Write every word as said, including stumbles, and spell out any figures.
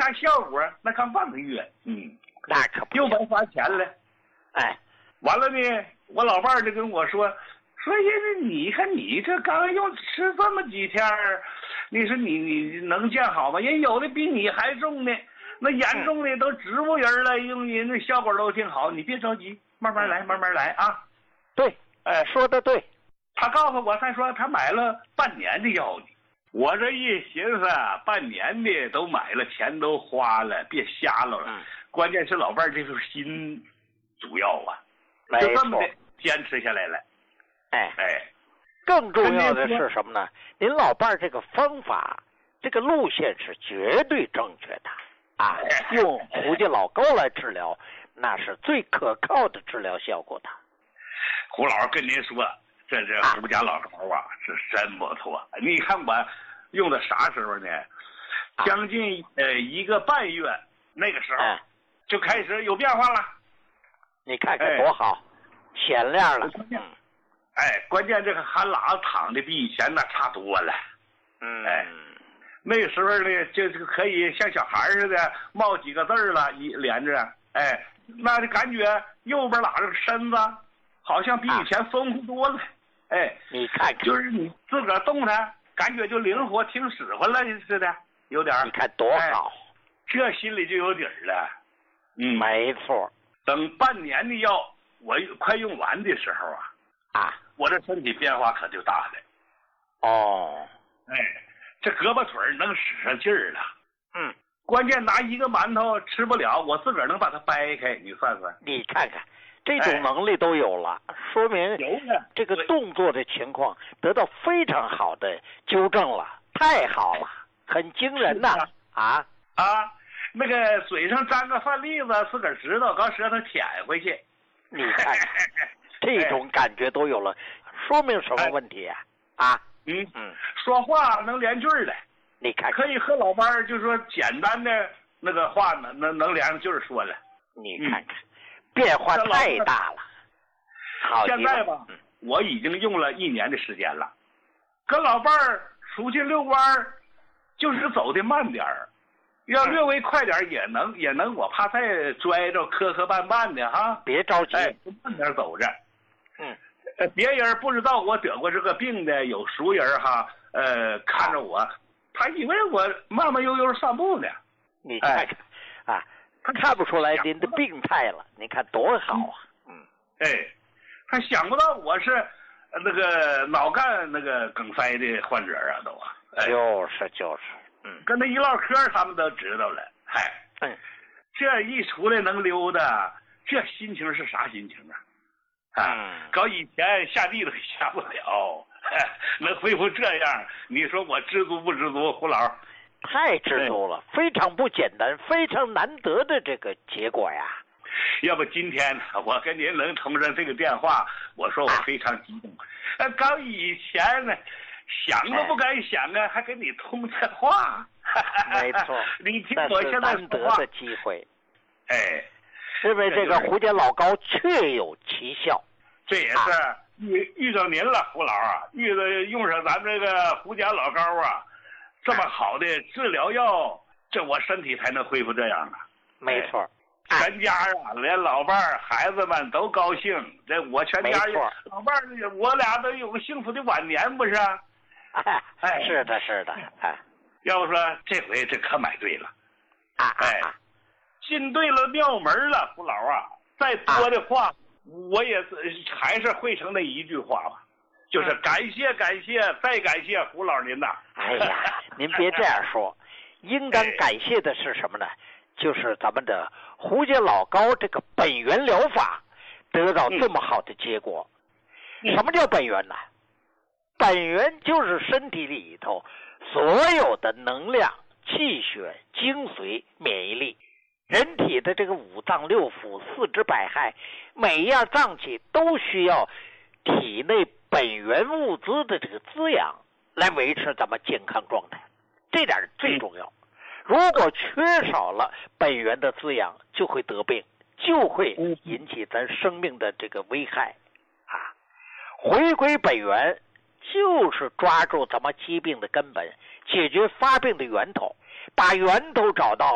啥效果？那刚半个月，嗯， 那可不又白花钱了。 哎， 完了呢，我老伴儿就跟我说说爷爷，你看你这刚用吃这么几天儿，你说你你能见好吗？人有的比你还重呢，那严重的都植物人了，用人那效果都挺好，你别着急，慢慢来，慢慢来啊。 对，哎，说的对。 他告诉我，他说他买了半年的药呢。我这一寻思，半年的都买了，钱都花了，别瞎了了。嗯、关键是老伴儿这份心主要啊，就这么的坚持下来了。 哎哎， 更重要的是什么呢？您老伴儿这个方法，这个路线是绝对正确的啊！用胡家老高来治疗，那是最可靠的治疗效果的。 胡老跟您说，这这胡家老高啊，是真不错。你看我用的啥时候呢？将近呃一个半月，那个时候、哎、就开始有变化了。 你看看多好，哎、显亮了。 嗯，哎，关键这个韩喇子躺的比以前那差多了。 嗯， 哎，那个时候呢，就这个可以像小孩似的冒几个字了，一连着，哎，那就感觉右边喇这个身子好像比以前丰富多了。啊、哎， 你看看， 就是你自个儿动它，感觉就灵活，挺使唤了似的，有点。 你看多好， 哎、这心里就有底儿了。 嗯，没错。 等半年的药我快用完的时候啊， 啊， 我这身体变化可就大了。 哦， 哎，这胳膊腿能使上劲儿了。 嗯， 关键拿一个馒头吃不了，我自个儿能把它掰开，你算算。 你看看。这种能力都有了，哎、说明这个动作的情况得到非常好的纠正了，太好了，很惊人呐！啊啊，那个嘴上沾个饭粒子，自个儿知道，搞舌头舔回去。 你看看，这种感觉都有了，说明什么问题啊？啊， 嗯嗯，说话能连句儿的， 你看， 可以和老伴儿就说简单的那个话能能能连上句儿说了。 你看看。变化太大了，好现在吧，嗯、我已经用了一年的时间了，跟老伴儿出去遛弯儿，就是走的慢点儿，要略微快点儿也能、嗯、也能，我怕再拽着磕磕绊绊的哈。 别着急， 哎，慢点走着。 嗯， 呃，别人不知道我得过这个病的，有熟人哈，呃，看着我，他以为我慢慢悠悠散步呢。 你看看、哎、啊。他看不出来您的病态了，你看多好啊！ 嗯，哎，他想不到我是那个脑干那个梗塞的患者啊，都啊， 哎、就是就是， 嗯，跟他一唠嗑，他们都知道了。嗨， 嗯， 这一出来能溜达，这心情是啥心情啊？啊， 嗯、 搞以前下地都下不了，能恢复这样，你说我知足不知足？胡老。 太知足了，非常不简单，非常难得的这个结果呀！ 要不今天我跟您能通上这个电话，我说我非常激动。呃，刚以前呢，想都不敢想啊，哎、还跟你通电话。 没错， 你听我现在难得的机会。 哎， 因为这个胡家老高确有奇效， 这也是遇遇到您了，胡老啊，遇到用上咱这个胡家老高啊。这么好的治疗药，这我身体才能恢复这样啊！ 没错， 全家啊，连老伴儿、孩子们都高兴。这我全家老伴儿，我俩都有个幸福的晚年，不是？ 哎，是的，是的。哎， 要不说这回这可买对了， 啊哎，进对了庙门了，胡老啊！再多的话，我也还是汇成那一句话吧。就是感谢感谢再感谢胡老您呐！ 哎呀，您别这样说，应当感谢的是什么呢？就是咱们的胡家老高这个本源疗法得到这么好的结果。嗯、什么叫本源呢？本源就是身体里头所有的能量、气血、精髓、免疫力，人体的这个五脏六腑、四肢百骸，每一样脏器都需要体内本源物资的这个滋养来维持咱们健康状态，这点最重要。如果缺少了本源的滋养，就会得病，就会引起咱生命的这个危害啊！回归本源，就是抓住咱们疾病的根本，解决发病的源头，把源头找到。